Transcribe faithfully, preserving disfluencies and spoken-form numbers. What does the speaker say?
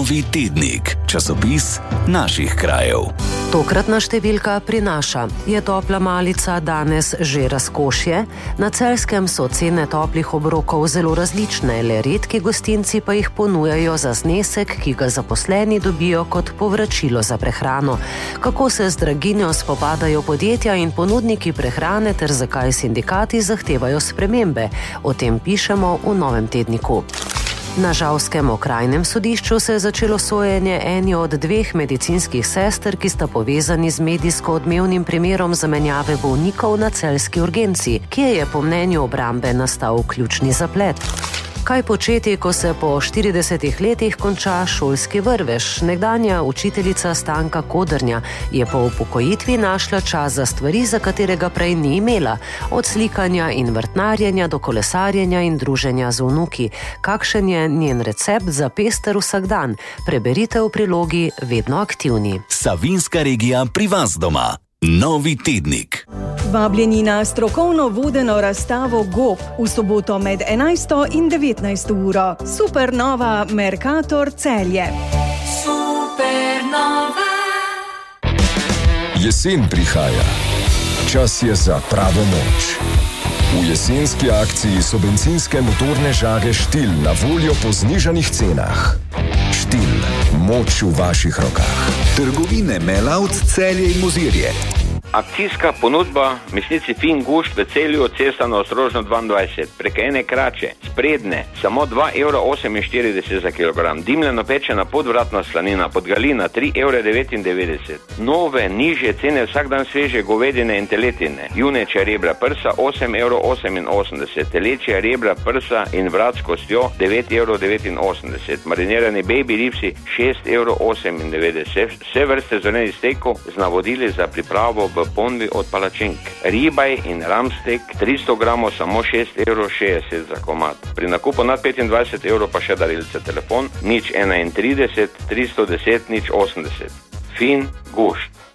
Novi tednik, časopis naših krajev. Tokratna številka prinaša: je topla malica danes že razkošje? Na Celjskem so cene toplih obrokov zelo različne, le redki gostinci pa jih ponujajo za znesek, ki ga zaposleni dobijo kot povračilo za prehrano. Kako se z draginjo spopadajo podjetja in ponudniki prehrane ter zakaj sindikati zahtevajo spremembe? O tem pišemo v Novem tedniku. Na žalskem okrajnem sodišču se je začelo sojenje eni od dveh medicinskih sester, ki sta povezani z medijsko odmevnim primerom zamenjave bolnikov na celjski urgenci, kje je po mnenju obrambe nastal ključni zaplet. Kaj početi, ko se po štiridesetih letih konča šolski vrvež? Nekdanja učiteljica Stanka Kodrnja je po upokojitvi našla čas za stvari, za katerega prej ni imela. Od slikanja in vrtnarjenja do kolesarjenja in druženja z vnuki. Kakšen je njen recept za pester vsakdan? Preberite v prilogi Vedno aktivni. Savinjska regija pri vas doma. Novi tednik. Vabljeni na strokovno vodeno razstavo Gob v soboto med enajsto in devetnajsto uro. Supernova Mercator Celje. Supernova. Jesen prihaja. Čas je za pravo moč. V jesenski akciji so bencinske motorne žage Štil na voljo po znižanih cenah. Štil. Moč v vaših rokah. Trgovine Melavc, Celje in Mozirje. Akcijska ponudba mesnici Fin Gušt v Celju, cesta na Ostrožno dvaindvajset. Prek ene krače, sprednje, samo dva evra oseminštirideset za kilogram. Dimljeno pečena podvratna slanina, podgalina, tri evre devetindevetdeset. Nove, nižje cene vsak dan sveže govedine in teletine. Junečja rebra prsa, osem evrov oseminosemdeset. Telečja rebra prsa in vrat s kostjo, devet evrov devetinosemdeset. Marinirani baby ribsi, šest evrov osemindevetdeset. Vse vrste zorenih stekov z navodili za pripravo v ponvi od palačink. Ribaj in ramstek tristo gramov samo šest evrov šestdeset za komad. Pri nakupu nad petindvajset evrov pa še darilce. Telefon nič enaintrideset tristo deset nič osemdeset. Fin Gušt.